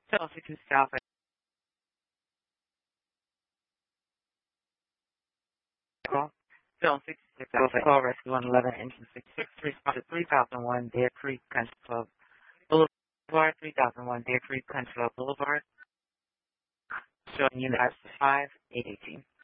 Chelsea to South April. Chelsea to South Call Rescue 111 Engine 66 responded 3001 Deer Creek Country Club Boulevard, 3001 Deer Creek Country Club Boulevard, showing unit 5818.